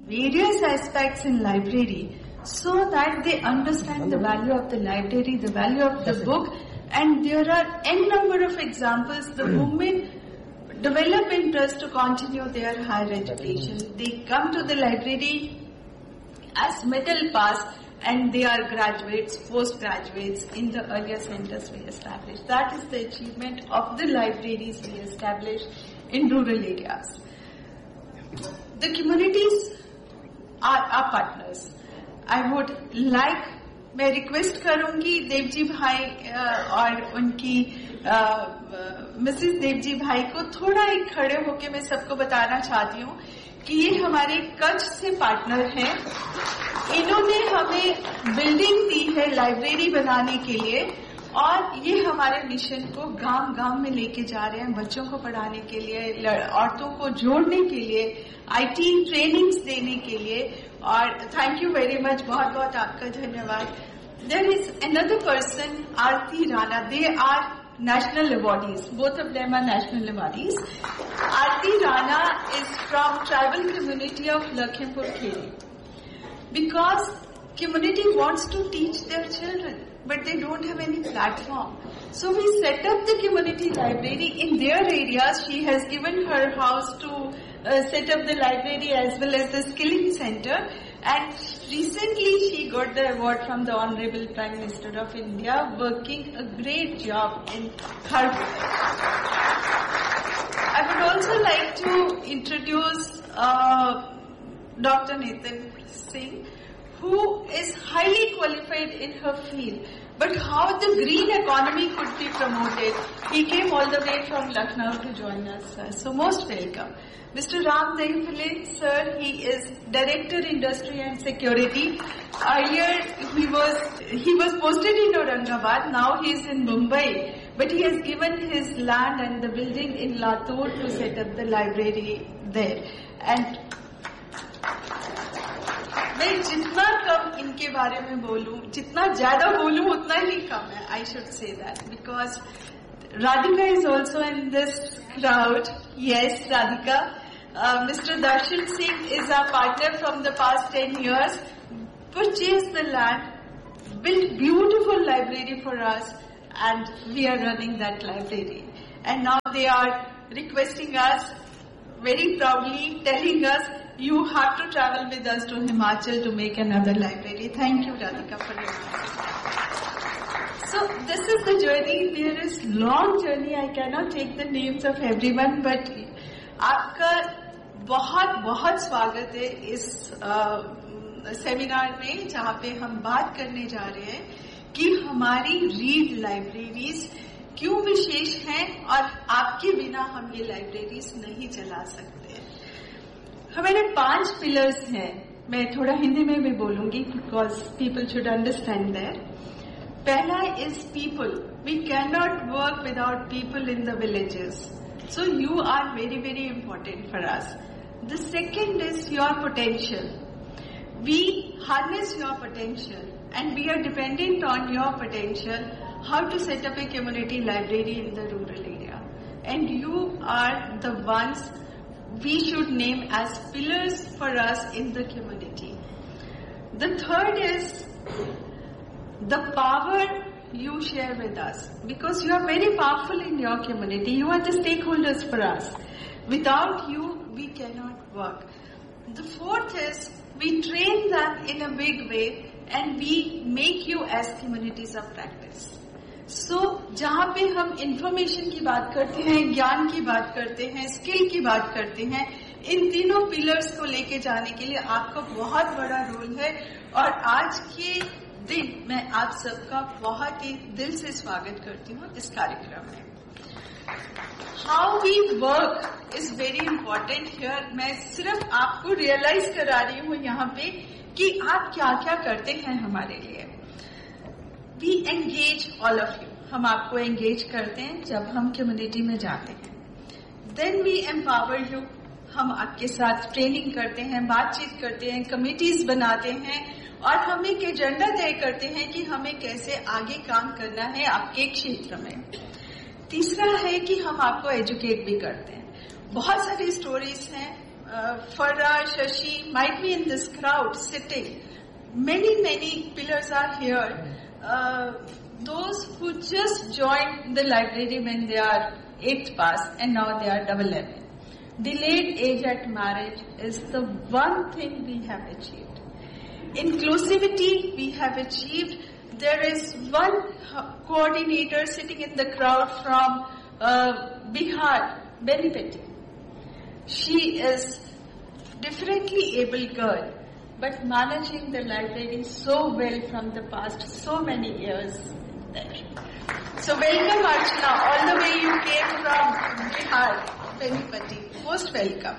various aspects in library so that they understand the value of the library, the value of the book, and there are n number of examples. The women develop interest to continue their higher education. They come to the library as middle pass and they are graduates, postgraduates in the earlier centers we established. That is the achievement of the libraries we established in rural areas. The communities are our partners. I would like, मैं request करूंगी देवजी भाई और उनकी Mrs Devji भाई को थोड़ा एक खड़े होके मैं सबको बताना चाहती हूँ कि ये हमारे कच्छ से पार्टनर हैं. इन्होंने हमें बिल्डिंग दी है लाइब्रेरी बनाने के लिए और ये हमारे मिशन को गांव गांव में लेके जा रहे हैं, बच्चों को पढ़ाने के लिए, औरतों को जोड़ने के लिए, आईटी ट्रेनिंग्स देने के लिए. और थैंक यू वेरी मच, बहुत बहुत आपका धन्यवाद. There is another person, Aarti Rana. They are national awardees. Both of them are national awardees. Aarti Rana is from tribal community of Lakhimpur Kheri. Because community wants to teach their children, but they don't have any platform. So we set up the community library in their areas. She has given her house to set up the library as well as the skilling center. And recently she got the award from the Honorable Prime Minister of India, working a great job in her work. I would also like to introduce Dr. Nitin Singh, who is highly qualified in her field. But how the green economy could be promoted, he came all the way from Lucknow to join us, sir. So most welcome. Mr. Ram Dahiphale, sir, he is Director Industry and Security. Earlier he was posted in Aurangabad, now he is in Mumbai. But he has given his land and the building in Latur to set up the library there. And मैं जितना कम इनके बारे में बोलूं, जितना ज्यादा बोलूं उतना ही कम है. I should say that because Radhika is also in this crowd. Yes, Radhika. Mr. Darshan Singh is our partner from the past 10 years. Purchased the land, built beautiful library for us, and we are running that library. And now they are requesting us very proudly, telling us, you have to travel with us to Himachal to make another library. Thank you, Radhika, for your message. So this is the journey. There is long journey. I cannot take the names of everyone, but आपका बहुत बहुत स्वागत है इस seminar में, जहाँ पे हम बात करने जा रहे हैं कि हमारी रीड लाइब्रेरीज क्यों विशेष हैं और आपके बिना हम ये लाइब्रेरीज नहीं चला सकते. हमारे 5 पिलर्स हैं. मैं थोड़ा हिंदी में भी बोलूंगी because people should understand that. पहला is people. We can not work without people in the villages. So you are very, very important for us. The second is your potential. We harness your potential and we are dependent on your potential how to set up a community library in the rural area. And you are the ones we should name as pillars for us in the community. The third is the power you share with us, because you are very powerful in your community. You are the stakeholders for us. Without you, we cannot work. The fourth is we train them in a big way and we make you as communities of practice. So, जहाँ पे हम information की बात करते हैं, ज्ञान की बात करते हैं, skill की बात करते हैं, इन तीनों pillars को लेके जाने के लिए आपका बहुत बड़ा रोल है. और आज के दिन मैं आप सबका बहुत ही दिल से स्वागत करती हूँ इस कार्यक्रम में. How we work is very important here. मैं सिर्फ आपको रियलाइज करा रही हूँ यहाँ पे कि आप क्या क्या करते हैं हमारे लिए. We engage all of you. हम आपको एंगेज करते हैं जब हम कम्युनिटी में जाते हैं. Then we empower you. हम आपके साथ ट्रेनिंग करते हैं, बातचीत करते हैं, कमिटीज बनाते हैं और हम एक एजेंडा तय करते हैं कि हमें कैसे आगे काम करना है आपके क्षेत्र में. तीसरा है कि हम आपको एजुकेट भी करते हैं. बहुत सारी स्टोरीज हैं. Farah, Shashi might be in this crowd sitting. Many pillars are here. Those who just joined the library when they are 8th pass and now they are 11. Delayed age at marriage is the one thing we have achieved. Inclusivity we have achieved. There is one coordinator sitting in the crowd from Bihar, Benipeti. She is differently able girl, but managing the library so well from the past so many years there. So welcome Archana, all the way you came from Bihar, Benipeti. Most welcome.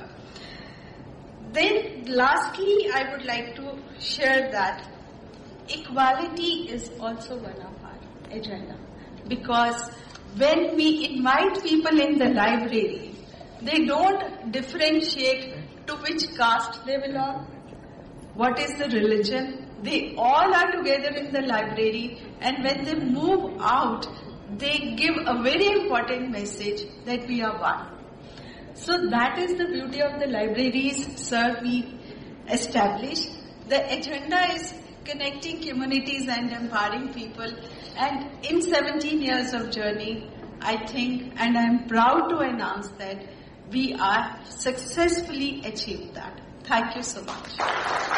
Then lastly, I would like to share that equality is also one of our agenda. Because when we invite people in the library, they don't differentiate to which caste they belong, what is the religion. They all are together in the library, and when they move out, they give a very important message that we are one. So that is the beauty of the libraries, sir, we establish. The agenda is connecting communities and empowering people. And in 17 years of journey, I think, and I am proud to announce that we are successfully achieved that. Thank you so much.